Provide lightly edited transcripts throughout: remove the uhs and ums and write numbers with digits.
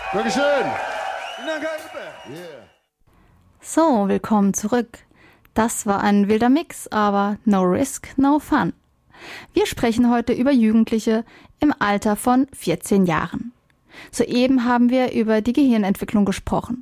Dankeschön. So, willkommen zurück. Das war ein wilder Mix, aber no risk, no fun. Wir sprechen heute über Jugendliche im Alter von 14 Jahren. Soeben haben wir über die Gehirnentwicklung gesprochen.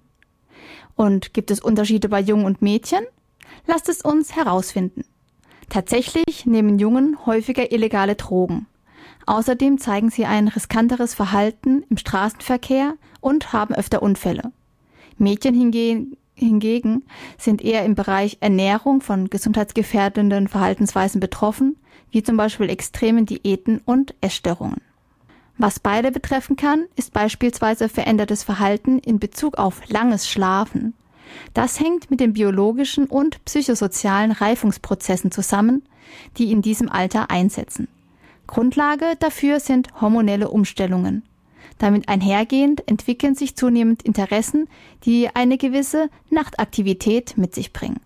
Und gibt es Unterschiede bei Jungen und Mädchen? Lasst es uns herausfinden. Tatsächlich nehmen Jungen häufiger illegale Drogen. Außerdem zeigen sie ein riskanteres Verhalten im Straßenverkehr und haben öfter Unfälle. Mädchen hingegen sind eher im Bereich Ernährung von gesundheitsgefährdenden Verhaltensweisen betroffen, wie zum Beispiel extremen Diäten und Essstörungen. Was beide betreffen kann, ist beispielsweise verändertes Verhalten in Bezug auf langes Schlafen. Das hängt mit den biologischen und psychosozialen Reifungsprozessen zusammen, die in diesem Alter einsetzen. Grundlage dafür sind hormonelle Umstellungen. Damit einhergehend entwickeln sich zunehmend Interessen, die eine gewisse Nachtaktivität mit sich bringen.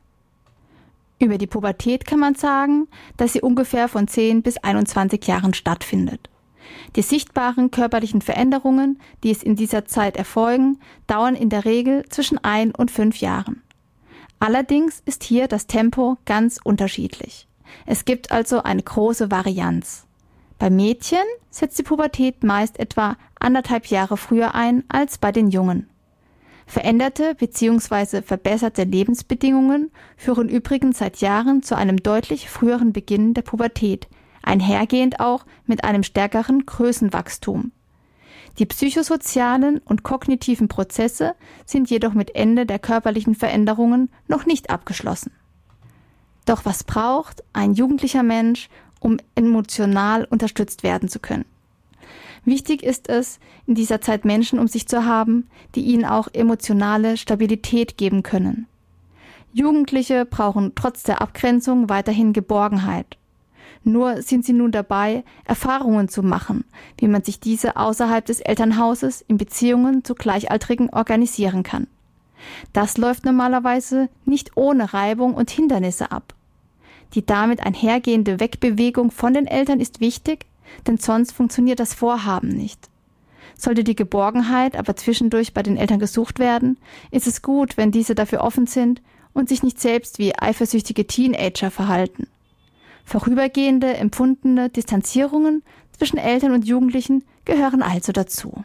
Über die Pubertät kann man sagen, dass sie ungefähr von 10 bis 21 Jahren stattfindet. Die sichtbaren körperlichen Veränderungen, die es in dieser Zeit erfolgen, dauern in der Regel zwischen 1 und 5 Jahren. Allerdings ist hier das Tempo ganz unterschiedlich. Es gibt also eine große Varianz. Bei Mädchen setzt die Pubertät meist etwa 1,5 Jahre früher ein als bei den Jungen. Veränderte bzw. verbesserte Lebensbedingungen führen übrigens seit Jahren zu einem deutlich früheren Beginn der Pubertät, einhergehend auch mit einem stärkeren Größenwachstum. Die psychosozialen und kognitiven Prozesse sind jedoch mit Ende der körperlichen Veränderungen noch nicht abgeschlossen. Doch was braucht ein jugendlicher Mensch, um emotional unterstützt werden zu können? Wichtig ist es, in dieser Zeit Menschen um sich zu haben, die ihnen auch emotionale Stabilität geben können. Jugendliche brauchen trotz der Abgrenzung weiterhin Geborgenheit. Nur sind sie nun dabei, Erfahrungen zu machen, wie man sich diese außerhalb des Elternhauses in Beziehungen zu Gleichaltrigen organisieren kann. Das läuft normalerweise nicht ohne Reibung und Hindernisse ab. Die damit einhergehende Wegbewegung von den Eltern ist wichtig, denn sonst funktioniert das Vorhaben nicht. Sollte die Geborgenheit aber zwischendurch bei den Eltern gesucht werden, ist es gut, wenn diese dafür offen sind und sich nicht selbst wie eifersüchtige Teenager verhalten. Vorübergehende empfundene Distanzierungen zwischen Eltern und Jugendlichen gehören also dazu.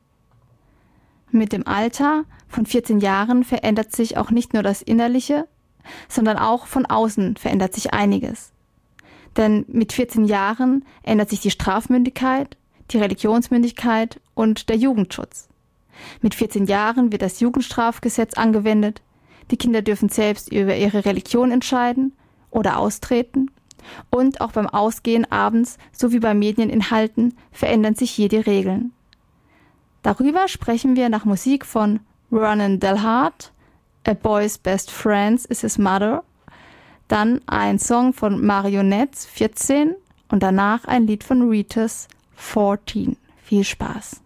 Mit dem Alter von 14 Jahren verändert sich auch nicht nur das Innerliche, sondern auch von außen verändert sich einiges. Denn mit 14 Jahren ändert sich die Strafmündigkeit, die Religionsmündigkeit und der Jugendschutz. Mit 14 Jahren wird das Jugendstrafgesetz angewendet, die Kinder dürfen selbst über ihre Religion entscheiden oder austreten und auch beim Ausgehen abends sowie bei Medieninhalten verändern sich hier die Regeln. Darüber sprechen wir nach Musik von Vernon Delhart, A Boy's Best Friend is His Mother, dann ein Song von Marionettes, 14 und danach ein Lied von Ritas, 14. Viel Spaß.